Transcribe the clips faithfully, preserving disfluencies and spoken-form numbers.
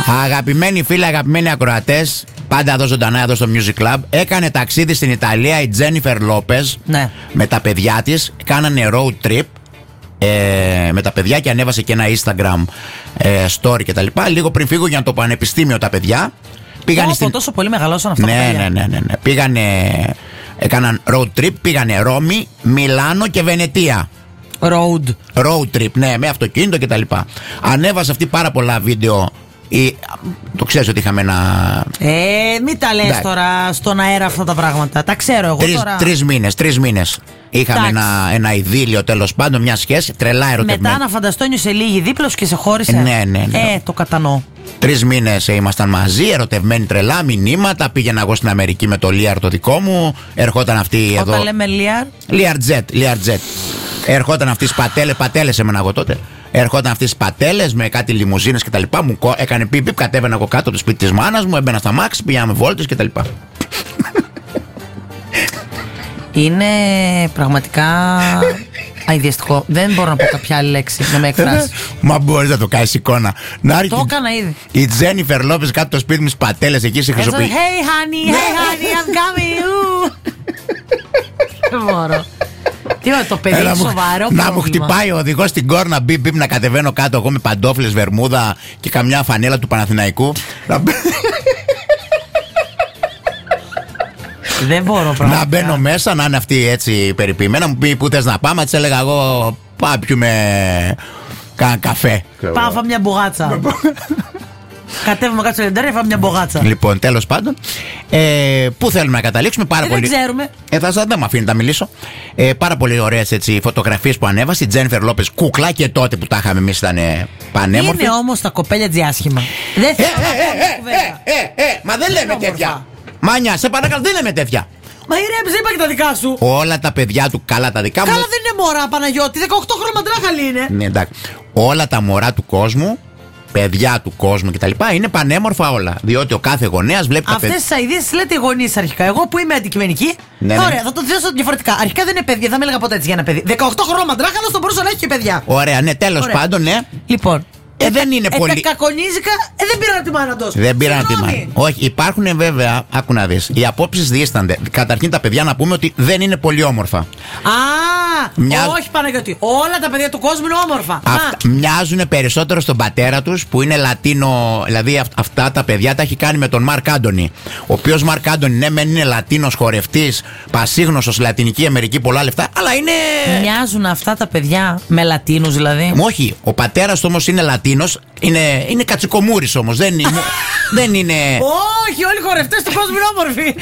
Αγαπημένοι φίλοι, αγαπημένοι ακροατές, πάντα εδώ ζωντανά, εδώ στο Music Club. Έκανε ταξίδι στην Ιταλία η Τζένιφερ Λόπεζ, ναι, με τα παιδιά της. Κάνανε road trip ε, με τα παιδιά και ανέβασε και ένα Instagram ε, story κτλ. Λίγο πριν φύγω για το πανεπιστήμιο τα παιδιά. Πήγανε Όπο, στην... τόσο πολύ μεγαλώσαν αυτά. Ναι, ναι, ναι, ναι, ναι. Πήγανε, έκαναν road trip, πήγανε Ρώμη, Μιλάνο και Βενετία. Road. Road trip, ναι, με αυτοκίνητο κτλ. Ανέβασε αυτή πάρα πολλά βίντεο. Ή, το ξέρεις ότι είχαμε ένα. Ε, μην τα λες τώρα στον αέρα αυτά τα πράγματα. Τα ξέρω εγώ τρεις, τώρα. Τρεις μήνες, τρεις μήνες. Είχαμε ένα, ένα ειδήλιο, τέλος πάντων, μια σχέση τρελά ερωτευμένη. Μετά να φανταστώ νιώσε λίγη δίπλος και σε χώρισε. Ναι, ναι, ναι. Ε, το κατανοώ. Τρεις μήνες ήμασταν μαζί, ερωτευμένοι τρελά, μηνύματα. Πήγαινα εγώ στην Αμερική με το Λίαρ το δικό μου. Ερχόταν αυτή Όταν εδώ. Όταν λέμε Λίαρ. Λίαρ Τζετ, Λίαρ Τζετ. Ερχόταν αυτή στις πατέλες, πατέλες έμενα εγώ τότε. Ερχόταν αυτή στις πατέλες με κάτι λιμουζίνες κτλ. Μου έκανε πιπ, πιπ, κατέβαινα εγώ κάτω από το σπίτι της μάνας μου, έμπαινα στα μάξι, πήγαμε βόλτες κτλ. Είναι πραγματικά αηδιαστικό. Δεν μπορώ να πω κάποια άλλη λέξη να με εκφράσει. Μα μπορείς να το κάνεις εικόνα. Να το έκανα ήδη. Η Τζένιφερ Λόπεζ κάτω το σπίτι μου στις πατέλες εκεί στη Χρυσοπή. Hey honey, hey honey, I'm coming. Δεν μπορώ. Τι ωραία, το παιδί είναι σοβαρό. Να μου χτυπάει ο οδηγός στην κόρνα, μπιπ, μπιπ, να κατεβαίνω κάτω εγώ με παντόφλες, βερμούδα και καμιά φανέλα του Παναθηναϊκού. Δεν μπορώ πραγματικά. Να μπαίνω μέσα, να είναι αυτή έτσι περιποιημένα. Μου πει που θες να πάμε, της έλεγα εγώ πάω πιούμε κα, καφέ. Πάω φάμε μια μπουγάτσα. Κατέβουμε κάτω στο λεντάρι, φάμε μια μπουγάτσα. Λοιπόν, τέλος πάντων, ε, πού θέλουμε να καταλήξουμε, πάρα ε, πολύ. Δεν ξέρουμε. Ε, θα, δεν με αφήνει να μιλήσω. Ε, πάρα πολύ ωραίες έτσι φωτογραφίες που ανέβασε η Τζένιφερ Λόπεζ, κούκλα, και τότε που τα είχαμε εμείς ήταν πανέμορφη. Είναι όμως τα κοπέλια τζιάσχημα. Δεν θέλω να πω ε, ε, μα δεν λέμε τέτοια. Μάνια, σε παρακαλώ, δεν λέμε τέτοια. Μα ηρέμψε, είπα και τα δικά σου. Όλα τα παιδιά του, καλά τα δικά μου. Καλά δεν είναι μωρά, Παναγιώτη. δεκαοκτώ χρόνια μαντράχαλη είναι. Ναι, εντάξει. Όλα τα μωρά του κόσμου, παιδιά του κόσμου κτλ. Είναι πανέμορφα όλα. Διότι ο κάθε γονέας βλέπει τα παιδιά. Αυτές τις αηδίες τις λέτε οι γονείς αρχικά. Εγώ που είμαι αντικειμενική. Ναι, ωραία, ναι. θα το θέσω διαφορετικά. Αρχικά δεν είναι παιδιά, δεν με έλεγα ποτέ έτσι για ένα παιδί. δεκαοκτώ χρόνια μαντράχαλο θα μπορούσε να έχει και παιδιά. Ωραία, ναι, τέλος πάντων, ναι. Λοιπόν. Ε, δεν είναι ε, πολύ. Τα κακονίζικα, ε, δεν πήραν τη μάνα τους. Δεν πήραν τη μάνα. Όχι, υπάρχουν βέβαια, άκου να δεις. Οι απόψεις διήστανται. Καταρχήν τα παιδιά να πούμε ότι δεν είναι πολύ όμορφα. Α, Μια... όχι Παναγιώτη. Όλα τα παιδιά του κόσμου είναι όμορφα. Αυτά, μοιάζουν περισσότερο στον πατέρα τους που είναι Λατίνο. Δηλαδή αυ, αυτά τα παιδιά τα έχει κάνει με τον Μαρκ Άντονι. Ο οποίος Μαρκ Άντονι, ναι, μεν είναι Λατίνος χορευτής, πασίγνωστος στη Λατινική Αμερική, πολλά λεφτά, αλλά είναι. Μοιάζουν αυτά τα παιδιά με Λατίνους δηλαδή. Όχι, ο πατέρας όμως είναι Λατίνος. Είναι, είναι κατσικομούρης όμως. Δεν είναι. δεν είναι... Όχι, όλοι οι χορευτές του κόσμου είναι όμορφοι.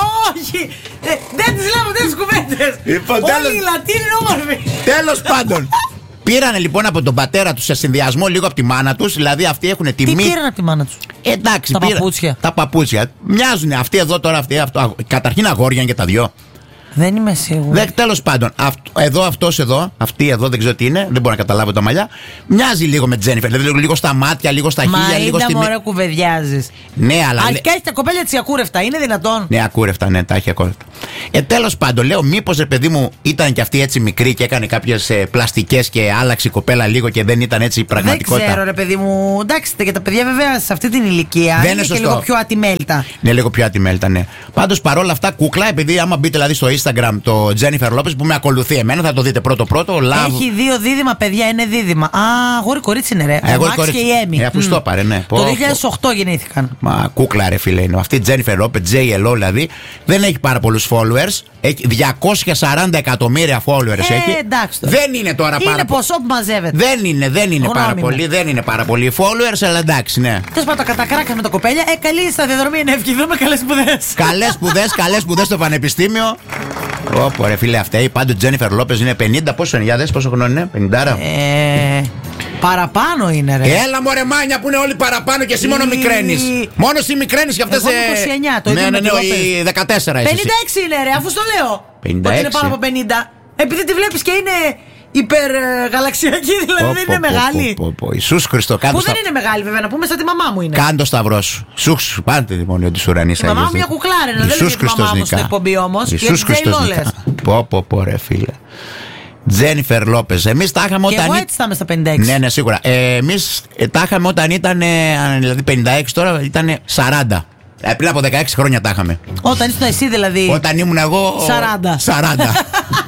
Όχι. Ε, δεν τις λέμε αυτές τις κουβέντες. Όλοι οι Λατίνοι είναι όμορφοι. Τέλος πάντων. Πήρανε λοιπόν από τον πατέρα τους σε συνδυασμό λίγο από τη μάνα τους. Δηλαδή αυτοί έχουν τιμή. Τι πήραν από τη μάνα τους? Ε, εντάξει, τα πήρα... παπούτσια. Τα παπούτσια. Μοιάζουν αυτοί εδώ τώρα, αυτοί αυτό. Καταρχήν αγόρια και τα δυο. Δεν είμαι σίγουρη. Τέλος πάντων, αυ, εδώ αυτός εδώ, αυτή εδώ δεν ξέρω τι είναι, δεν μπορώ να καταλάβω τα μαλλιά. Μοιάζει λίγο με Τζένιφερ, δηλαδή λίγο στα μάτια, λίγο στα χείλια, λίγο στη. Μα είδα μωρέ κουβεντιάζεις. Ναι, αλλά. Αρχικά έχει τα κοπέλια της ακούρευτα, είναι δυνατόν? Ναι, ακούρευτα, ναι, τα έχει ακούρευτα. Ε, τέλος πάντων, λέω, μήπως ρε παιδί μου ήταν και αυτή έτσι μικρή και έκανε κάποιες ε, πλαστικές και άλλαξε η κοπέλα λίγο και δεν ήταν έτσι η πραγματικότητα. Δεν ξέρω, ρε παιδί μου. Εντάξει, και τα παιδιά βέβαια σε αυτή την ηλικία δεν είναι, είναι και λίγο πιο ατιμέλτα. Ναι, λίγο πιο ατιμέλτα, ναι. Πάντως παρόλα αυτά, κούκλα, επειδή άμα μπείτε δηλαδή στο Instagram το Τζένιφερ Λόπεζ που με ακολουθεί εμένα, θα το δείτε πρώτο-πρώτο. Love... Έχει δύο δίδυμα παιδιά, είναι δίδυμα. Α, αγόρι κορίτσι είναι ρε. Εγώ ο Μαξ και η Έμι. Ε, αφού στο πάρε, ναι. Το δύο χιλιάδες οκτώ γεννήθηκαν. Μα κούκλα, ρε φίλε είναι. Αυτή η Τζένιφερ Λόπεζ, τζέι ελ ο δηλαδή, δεν έχει πάρα πολλούς followers. Έχει διακόσια σαράντα εκατομμύρια followers ε, έχει. Εντάξει, δεν είναι τώρα είναι πάρα πολύ. Είναι ποσό που μαζεύεται. Δεν είναι, δεν είναι πάρα πολύ. Δεν είναι πάρα πολλοί followers, αλλά εντάξει, ναι. Τέλος πάντων, τα κατακράκια με τα κοπέλια. Ε, καλή σταδιοδρομία είναι, ευχηθούμε καλές σπουδές. Καλές σπουδές, καλές σπουδές στο πανεπιστήμιο. Όπο ρε φίλε, αυτά η πάντου Τζένιφερ Λόπεζ είναι πενήντα. Πόσο είναι, για δες πόσο χρόνο είναι, πενήντα. Ε, παραπάνω είναι ρε. Έλα μωρέ Μάνια που είναι όλοι παραπάνω και εσύ μόνο μικραίνεις. Μόνο εσύ μικραίνεις και αυτές. Εγώ είκοσι εννιά, το ίδιο ναι, με ναι, τη ναι, η δεκατέσσερα είσαι. πενήντα έξι είναι ρε, αφού στο λέω. πενήντα έξι. Ότι είναι πάνω από πενήντα. Επειδή τη βλέπεις και είναι υπεργαλαξιακή, δηλαδή δεν είναι μεγάλη. Ιησούς Χριστό, κάτω. Που δεν είναι μεγάλη, βέβαια, να πούμε σαν τη μαμά μου είναι. Κάντο σταυρό σου. Σούξ, πάντε τη μόνη τη ουρανή. Η μαμά μου μια κουκλάρα, δεν λέει τη μαμά μου στην εκπομπή όμως. Ιησούς Χριστός νικά. Πω, πω, πω, ρε φίλε. Τζένιφερ Λόπες. Εμείς τα είχαμε όταν. Και εγώ έτσι θα είμαι στα πενήντα έξι. Ναι, ναι, σίγουρα. Ε, εμείς τα είχαμε όταν ήταν. Δηλαδή πενήντα έξι, τώρα ήταν σαράντα. Ε, πριν από δεκαέξι χρόνια τα είχαμε. Όταν ήσουν εσύ δηλαδή. Όταν ήμουν εγώ. σαράντα. σαράντα.